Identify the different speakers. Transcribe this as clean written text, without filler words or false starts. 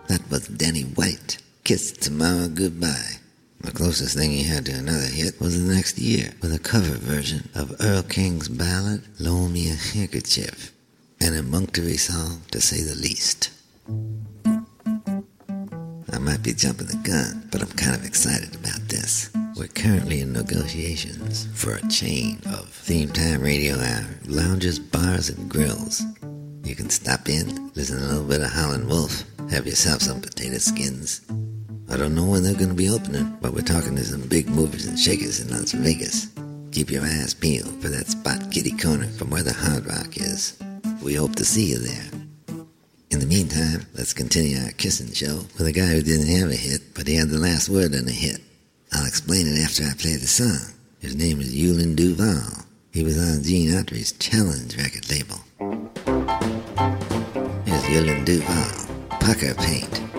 Speaker 1: That was Danny White. Kiss Tomorrow Goodbye. The closest thing he had to another hit was the next year with a cover version of Earl King's ballad, Loan Me a Handkerchief. An emunctory song, to say the least. I might be jumping the gun, but I'm kind of excited about this. We're currently in negotiations for a chain of theme time radio hour lounges, bars, and grills. You can stop in, listen to a little bit of Howlin' Wolf, have yourself some potato skins. I don't know when they're going to be opening, but we're talking to some big movers and shakers in Las Vegas. Keep your eyes peeled for that spot kitty corner from where the Hard Rock is. We hope to see you there. In the meantime, let's continue our kissing show with a guy who didn't have a hit, but he had the last word on a hit. I'll explain it after I play the song. His name is Yulin Duval. He was on Gene Autry's Challenge record label. Here's Yulin Duval, Pucker Paint.